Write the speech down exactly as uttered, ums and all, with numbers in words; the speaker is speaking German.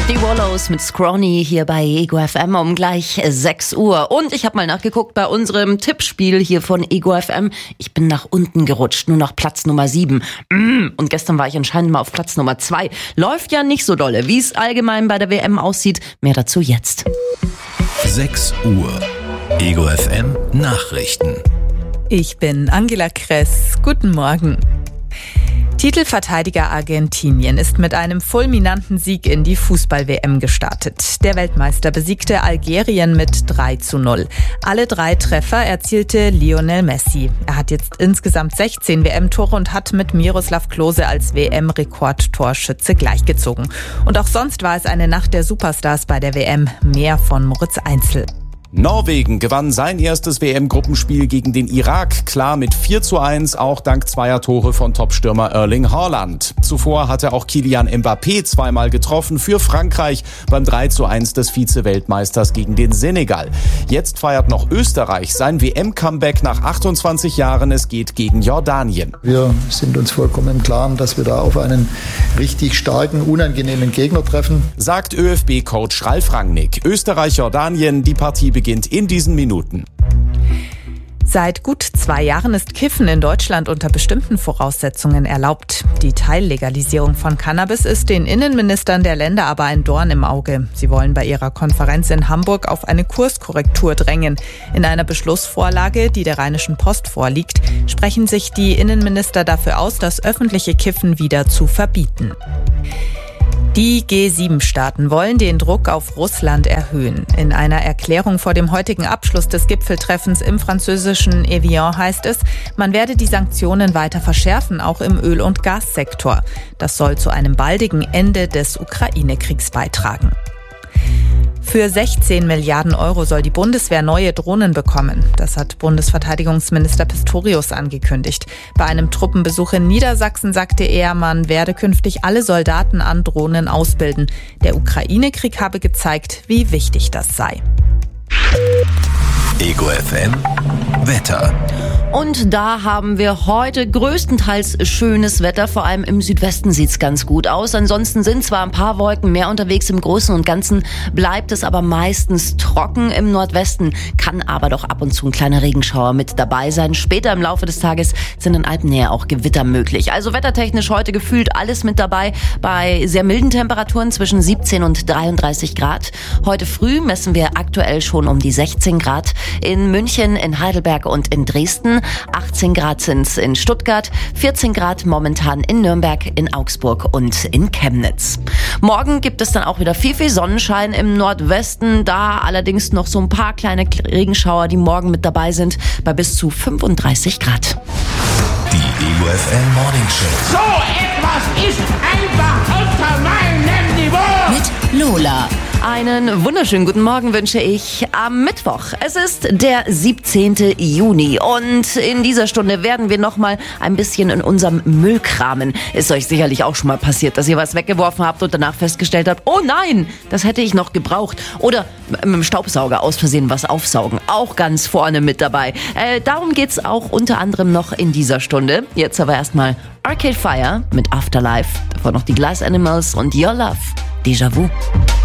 Die Wallows mit Scrawny hier bei Ego F M um gleich sechs Uhr. Und ich habe mal nachgeguckt bei unserem Tippspiel hier von Ego F M. Ich bin nach unten gerutscht, nur noch Platz Nummer sieben. Und gestern war ich anscheinend mal auf Platz Nummer zwei. Läuft ja nicht so dolle, wie es allgemein bei der W M aussieht. Mehr dazu jetzt. sechs Uhr. Ego F M Nachrichten. Ich bin Angela Kress. Guten Morgen. Titelverteidiger Argentinien ist mit einem fulminanten Sieg in die Fußball-W M gestartet. Der Weltmeister besiegte Algerien mit drei zu null. Alle drei Treffer erzielte Lionel Messi. Er hat jetzt insgesamt sechzehn W M-Tore und hat mit Miroslav Klose als W M-Rekordtorschütze gleichgezogen. Und auch sonst war es eine Nacht der Superstars bei der W M. Mehr von Moritz Einzel. Norwegen gewann sein erstes W M-Gruppenspiel gegen den Irak, klar mit vier zu eins, auch dank zweier Tore von Topstürmer Erling Haaland. Zuvor hatte auch Kylian Mbappé zweimal getroffen für Frankreich beim drei zu eins des Vize-Weltmeisters gegen den Senegal. Jetzt feiert noch Österreich sein W M-Comeback nach achtundzwanzig Jahren. Es geht gegen Jordanien. Wir sind uns vollkommen im Klaren, dass wir da auf einen richtig starken, unangenehmen Gegner treffen, sagt ÖFB-Coach Ralf Rangnick. Österreich-Jordanien, die Partie beginnt in diesen Minuten. Seit gut zwei Jahren ist Kiffen in Deutschland unter bestimmten Voraussetzungen erlaubt. Die Teillegalisierung von Cannabis ist den Innenministern der Länder aber ein Dorn im Auge. Sie wollen bei ihrer Konferenz in Hamburg auf eine Kurskorrektur drängen. In einer Beschlussvorlage, die der Rheinischen Post vorliegt, sprechen sich die Innenminister dafür aus, das öffentliche Kiffen wieder zu verbieten. Die G sieben Staaten wollen den Druck auf Russland erhöhen. In einer Erklärung vor dem heutigen Abschluss des Gipfeltreffens im französischen Evian heißt es, man werde die Sanktionen weiter verschärfen, auch im Öl- und Gassektor. Das soll zu einem baldigen Ende des Ukraine-Kriegs beitragen. Für sechzehn Milliarden Euro soll die Bundeswehr neue Drohnen bekommen. Das hat Bundesverteidigungsminister Pistorius angekündigt. Bei einem Truppenbesuch in Niedersachsen sagte er, man werde künftig alle Soldaten an Drohnen ausbilden. Der Ukraine-Krieg habe gezeigt, wie wichtig das sei. Ego F M Wetter. Und da haben wir heute größtenteils schönes Wetter, vor allem im Südwesten sieht's ganz gut aus. Ansonsten sind zwar ein paar Wolken mehr unterwegs, im Großen und Ganzen bleibt es aber meistens trocken. Im Nordwesten kann aber doch ab und zu ein kleiner Regenschauer mit dabei sein. Später im Laufe des Tages sind in Alpennähe auch Gewitter möglich. Also wettertechnisch heute gefühlt alles mit dabei, bei sehr milden Temperaturen zwischen siebzehn und dreiunddreißig Grad. Heute früh messen wir aktuell schon um die sechzehn Grad. In München, in Heidelberg und in Dresden. achtzehn Grad sind's in Stuttgart, vierzehn Grad momentan in Nürnberg, in Augsburg und in Chemnitz. Morgen gibt es dann auch wieder viel, viel Sonnenschein im Nordwesten. Da allerdings noch so ein paar kleine Regenschauer, die morgen mit dabei sind, bei bis zu fünfunddreißig Grad. Die Ego F M Morning Show. So etwas ist einfach unter meinem Niveau. Mit Lola. Einen wunderschönen guten Morgen wünsche ich am Mittwoch. Es ist der siebzehnten Juni und in dieser Stunde werden wir nochmal ein bisschen in unserem Müll kramen. Ist euch sicherlich auch schon mal passiert, dass ihr was weggeworfen habt und danach festgestellt habt, oh nein, das hätte ich noch gebraucht. Oder mit dem Staubsauger aus Versehen was aufsaugen. Auch ganz vorne mit dabei. Äh, darum geht's auch unter anderem noch in dieser Stunde. Jetzt aber erstmal Arcade Fire mit Afterlife. Davor noch die Glass Animals und Your Love. Déjà Vu.